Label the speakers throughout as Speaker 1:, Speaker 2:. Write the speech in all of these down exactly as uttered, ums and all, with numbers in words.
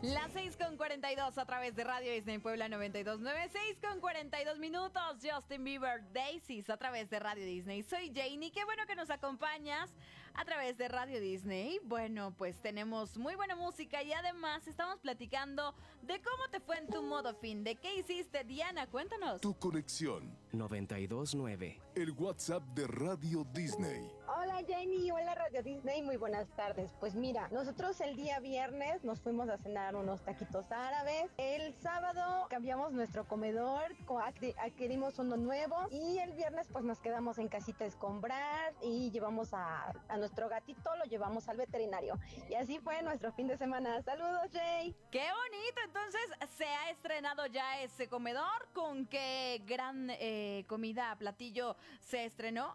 Speaker 1: Las seis con cuarenta y dos a través de Radio Disney Puebla noventa y dos punto nueve. seis con cuarenta y dos minutos. Justin Bieber, Daisies a través de Radio Disney. Soy Janie, qué bueno que nos acompañas a través de Radio Disney. Bueno, pues tenemos muy buena música y además estamos platicando de cómo te fue en tu modo fin. ¿De qué hiciste, Diana? Cuéntanos.
Speaker 2: Tu conexión
Speaker 3: noventa y dos punto nueve.
Speaker 2: El WhatsApp de Radio Disney.
Speaker 4: Hola Janie, hola Radio Disney, muy buenas tardes. Pues mira, nosotros el día viernes nos fuimos a cenar unos taquitos árabes. El sábado cambiamos nuestro comedor, adquirimos uno nuevo y el viernes pues nos quedamos en casita a escombrar y llevamos a, a nuestro gatito, lo llevamos al veterinario. Y así fue nuestro fin de semana. Saludos, Jay.
Speaker 1: ¡Qué bonito! Entonces, ¿se ha estrenado ya ese comedor? ¿Con qué gran eh, comida, platillo se estrenó?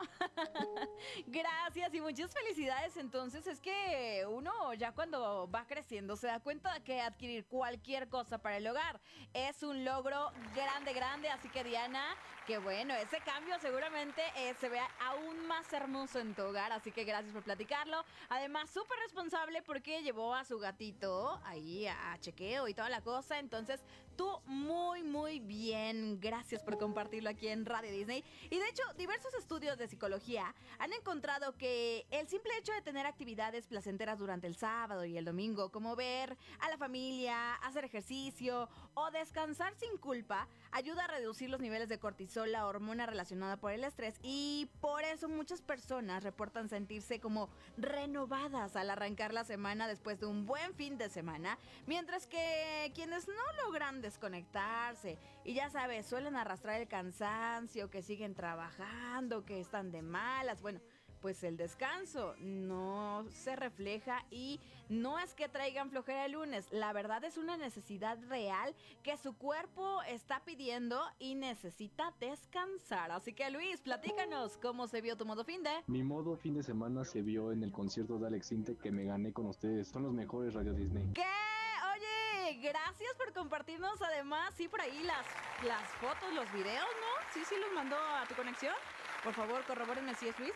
Speaker 1: Gracias y muchas felicidades. Entonces, es que uno ya cuando va creciendo se da cuenta de que adquirir cualquier cosa para el hogar es un logro grande, grande. Así que, Diana, que bueno, ese cambio seguramente eh, se vea aún más hermoso en tu hogar. Así que gracias por platicarlo. Además, súper responsable porque llevó a su gatito ahí a chequeo y toda la cosa. Entonces, tú muy, muy bien. Gracias por compartirlo aquí en Radio Disney. Y de hecho, diversos estudios de psicología han encontrado que el simple hecho de tener actividades placenteras durante el sábado y el domingo, como ver a la familia, hacer ejercicio o descansar sin culpa, ayuda a reducir los niveles de cortisol, la hormona relacionada por el estrés, y por eso muchas personas reportan sentirse como renovadas al arrancar la semana después de un buen fin de semana, mientras que quienes no logran desconectarse y ya sabes, suelen arrastrar el cansancio, que siguen trabajando, que están de malas, bueno, pues el descanso no se refleja y no es que traigan flojera el lunes. La verdad es una necesidad real que su cuerpo está pidiendo y necesita descansar. Así que, Luis, platícanos cómo se vio tu modo fin de.
Speaker 5: Mi modo fin de semana se vio en el concierto de Alex Intec que me gané con ustedes. Son los mejores, Radio Disney.
Speaker 1: ¿Qué? Oye, gracias por compartirnos además, sí, por ahí las, las fotos, los videos, ¿no? Sí, sí los mandó a tu conexión. Por favor, corrobórenme si es Luis.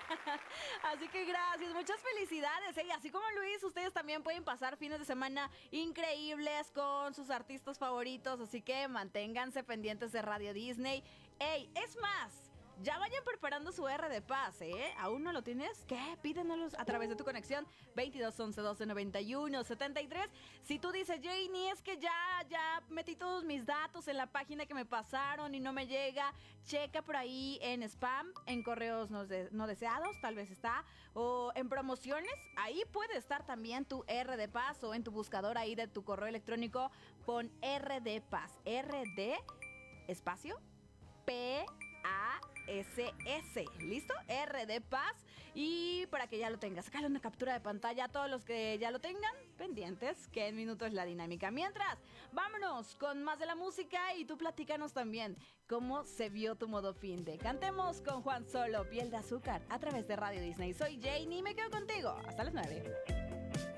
Speaker 1: Así que gracias, muchas felicidades. Y así como Luis, ustedes también pueden pasar fines de semana increíbles con sus artistas favoritos. Así que manténganse pendientes de Radio Disney. ¡Ey! Es más, ya vayan preparando su R de paz, ¿eh? ¿Aún no lo tienes? ¿Qué? Pídenos a través de tu conexión veintidós once doce noventa y uno setenta y tres. Si tú dices, Janie, es que ya, ya metí todos mis datos en la página que me pasaron y no me llega, checa por ahí en spam, en correos no, de, no deseados, tal vez está, o en promociones, ahí puede estar también tu R de paz, o en tu buscador ahí de tu correo electrónico, pon R de paz, R de espacio, P A S S, ¿listo? R de paz. Y para que ya lo tengas, sácale una captura de pantalla a todos los que ya lo tengan pendientes, que en minutos es la dinámica. Mientras, vámonos con más de la música y tú platícanos también cómo se vio tu modo fin de. Cantemos con Juan Solo, Piel de Azúcar, a través de Radio Disney. Soy Janie y me quedo contigo hasta las nueve.